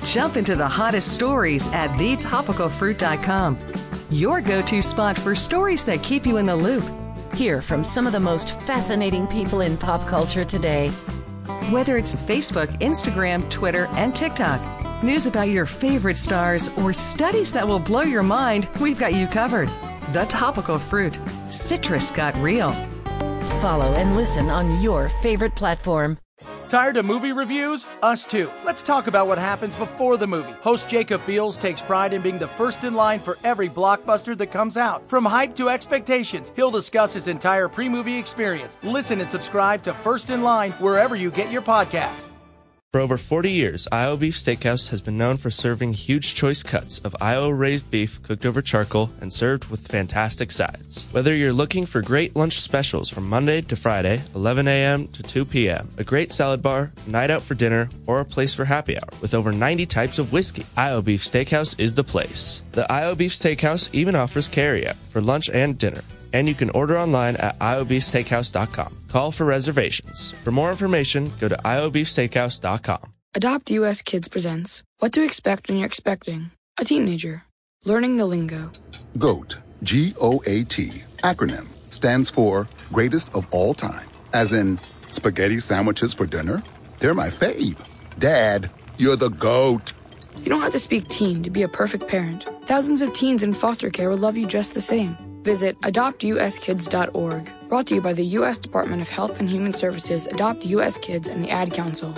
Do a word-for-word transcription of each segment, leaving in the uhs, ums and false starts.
Jump into the hottest stories at the topical fruit dot com. Your go-to spot for stories that keep you in the loop. Hear from some of the most fascinating people in pop culture today. Whether it's Facebook, Instagram, Twitter, and TikTok, news about your favorite stars, or studies that will blow your mind, we've got you covered. The Topical Fruit. Citrus got real. Follow and listen on your favorite platform. Tired of movie reviews? Us too. Let's talk about what happens before the movie. Host Jacob Beals takes pride in being the first in line for every blockbuster that comes out. From hype to expectations, he'll discuss his entire pre-movie experience. Listen and subscribe to First in Line wherever you get your podcasts. For over forty years, Iowa Beef Steakhouse has been known for serving huge choice cuts of Iowa raised beef cooked over charcoal and served with fantastic sides. Whether you're looking for great lunch specials from Monday to Friday, eleven a.m. to two p.m., a great salad bar, a night out for dinner, or a place for happy hour with over ninety types of whiskey, Iowa Beef Steakhouse is the place. The Iowa Beef Steakhouse even offers carry-out for lunch and dinner. And you can order online at iowa beef steakhouse dot com. Call for reservations. For more information, go to iowa beef steakhouse dot com. Adopt U S Kids presents What to Expect When You're Expecting a Teenager. Learning the lingo. GOAT, G O A T, acronym, stands for Greatest of All Time. As in, spaghetti sandwiches for dinner? They're my fave. Dad, you're the GOAT. You don't have to speak teen to be a perfect parent. Thousands of teens in foster care will love you just the same. Visit adopt u s kids dot org. Brought to you by the U S Department of Health and Human Services, Adopt U S Kids, and the Ad Council.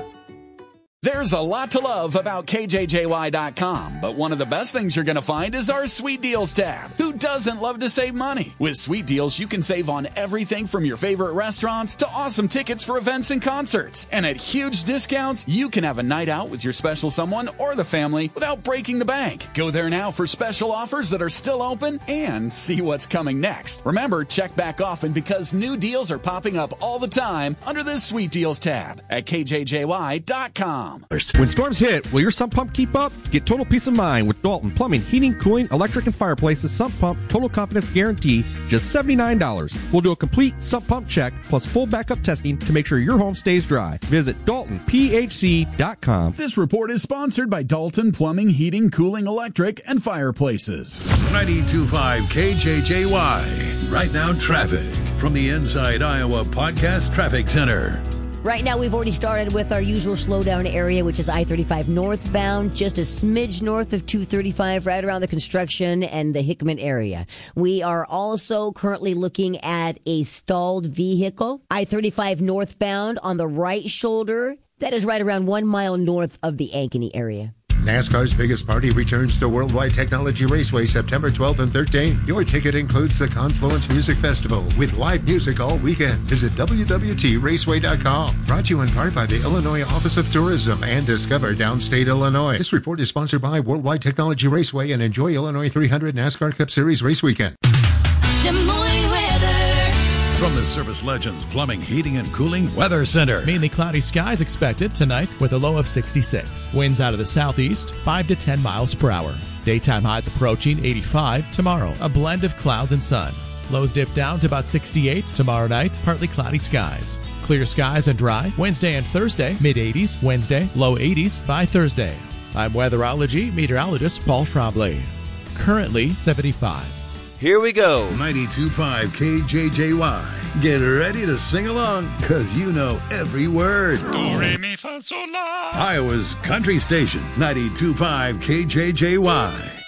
There's a lot to love about K J J Y dot com, but one of the best things you're going to find is our Sweet Deals tab. Who doesn't love to save money? With Sweet Deals, you can save on everything from your favorite restaurants to awesome tickets for events and concerts. And at huge discounts, you can have a night out with your special someone or the family without breaking the bank. Go there now for special offers that are still open and see what's coming next. Remember, check back often because new deals are popping up all the time under this Sweet Deals tab at K J J Y dot com. When storms hit, will your sump pump keep up? Get total peace of mind with Dalton Plumbing, Heating, Cooling, Electric, and Fireplaces sump pump total confidence guarantee, just seventy-nine dollars. We'll do a complete sump pump check plus full backup testing to make sure your home stays dry. Visit dalton p h c dot com. This report is sponsored by Dalton Plumbing, Heating, Cooling, Electric, and Fireplaces. ninety-two point five K J J Y. Right now, traffic from the Inside Iowa Podcast Traffic Center. Right now, we've already started with our usual slowdown area, which is I thirty-five northbound, just a smidge north of two thirty-five, right around the construction and the Hickman area. We are also currently looking at a stalled vehicle, I thirty-five northbound on the right shoulder. That is right around one mile north of the Ankeny area. NASCAR's biggest party returns to Worldwide Technology Raceway September twelfth and thirteenth. Your ticket includes the Confluence Music Festival with live music all weekend. Visit w w w dot raceway dot com. Brought to you in part by the Illinois Office of Tourism and Discover Downstate Illinois. This report is sponsored by Worldwide Technology Raceway and Enjoy Illinois three hundred NASCAR Cup Series Race Weekend. Des Moines weather. From the Service Legends Plumbing, Heating, and Cooling Weather Center. Mainly cloudy skies expected tonight with a low of sixty-six. Winds out of the southeast, five to ten miles per hour. Daytime highs approaching eighty-five tomorrow. A blend of clouds and sun. Lows dip down to about sixty-eight tomorrow night. Partly cloudy skies. Clear skies and dry. Wednesday and Thursday, mid-eighties. Wednesday, low eighties by Thursday. I'm weatherology meteorologist Paul Trombley. Currently seventy-five. Here we go. ninety-two point five K J J Y. Get ready to sing along, because you know every word. Do, re, mi, fa, sol, la. Iowa's country station, ninety-two point five K J J Y.